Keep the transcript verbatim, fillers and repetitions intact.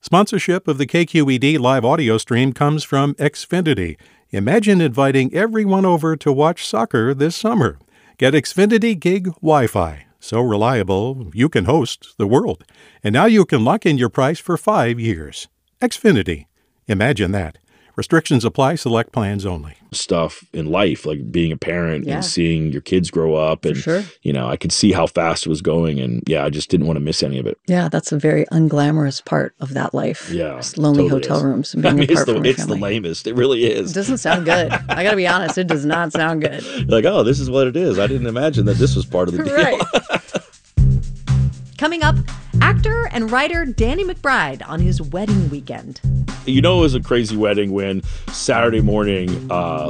Sponsorship of the K Q E D live audio stream comes from Xfinity. Imagine inviting everyone over to watch soccer this summer. Get Xfinity Gig Wi-Fi. So reliable, you can host the world. And now you can lock in your price for five years. Xfinity. Imagine that. Restrictions apply. Select plans only. Stuff in life, like being a parent Yeah. and seeing your kids grow up. And, sure. you know, I could see how fast it was going. And yeah, I just didn't want to miss any of it. Yeah, that's a very unglamorous part of that life. Yeah. Just lonely totally hotel is. rooms and I being mean, it's apart the, from your it's the family. lamest. It really It is. doesn't sound good. I got to be honest, it does not sound good. You're like, oh, this is what it is. I didn't imagine that this was part of the deal. Right. Coming up, actor and writer Danny McBride on his wedding weekend. You know, it was a crazy wedding when Saturday morning, uh,